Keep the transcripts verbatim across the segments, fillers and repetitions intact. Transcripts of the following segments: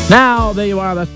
Now, there you are. That's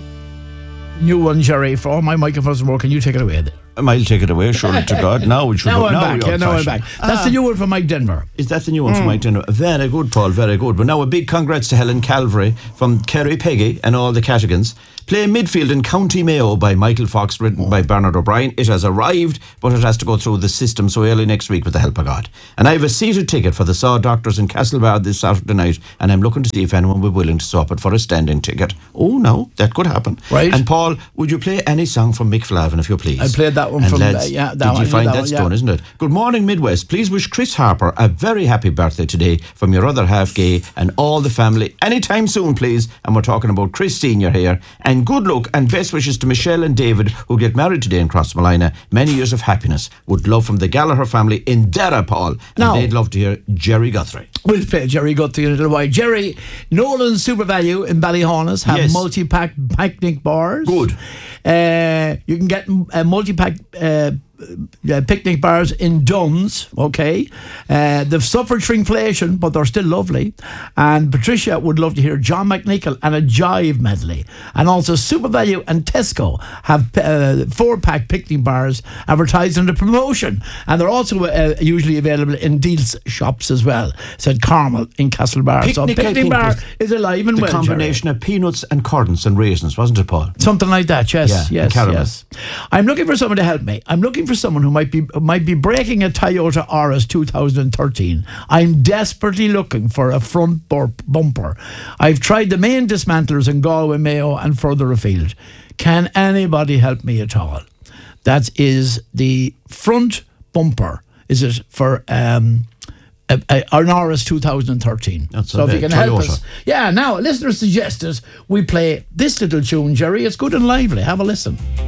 new one, Jerry. For all my microphones work, can you take it away? I'll take it away, surely to God. Now we should Now go. I'm now back. we're Yeah, now I'm back. That's Ah. the new one from Mike Denver. Is that the new one mm. from Mike Denver? Very good, Paul, very good. But now a big congrats to Helen Calvary from Kerry Peggy and all the Catigans. Play Midfield in County Mayo by Michael Fox, written oh. by Bernard O'Brien. It has arrived, but it has to go through the system so early next week with the help of God. And I have a seated ticket for the Saw Doctors in Castlebar this Saturday night, and I'm looking to see if anyone will be willing to swap it for a standing ticket. Oh, no, that could happen. Right. And Paul, would you play any song from Mick Flavin, if you please? I played that one and from... lads, Uh, yeah, that did one, you find that that's one, yeah. done, isn't it? Good morning, Midwest. Please wish Chris Harper a very happy birthday today from your other half gay and all the family. Anytime soon, please. And we're talking about Chris Senior here. And good luck and best wishes to Michelle and David, who get married today in Crossmolina. Many years of happiness. With love from the Gallagher family in Dara, Paul. And now, they'd love to hear Jerry Guthrie. We'll play Jerry Guthrie in a little while. Jerry, Nolan's Super Value in Ballyhaunis have Yes. multi-pack picnic bars. Good. Uh, you can get a multi-pack uh, uh, picnic bars in Duns, okay? Uh, they've suffered shrinkflation, but they're still lovely. And Patricia would love to hear John McNichol and a Jive medley. And also Super Value and Tesco have uh, four-pack picnic bars advertised under promotion. And they're also uh, usually available in Deal's shops as well. Said Carmel in Castlebar. Picnic, so I picnic think, bar was is alive and the well, combination Jerry. of peanuts and cordons and raisins, wasn't it, Paul? Something like that, yes, Yeah, yes, and caramel. yes. I'm looking for someone to help me. I'm looking for someone who might be might be breaking a Toyota Auris two thousand thirteen. I'm desperately looking for a front bur- bumper. I've tried the main dismantlers in Galway, Mayo and further afield. Can anybody help me at all? That is the front bumper. Is it for... Um, Uh, uh, an Auris two thousand thirteen. That's so a if you bit can help Toyota. us. Yeah, now, listeners suggested we play this little tune, Jerry. It's good and lively. Have a listen.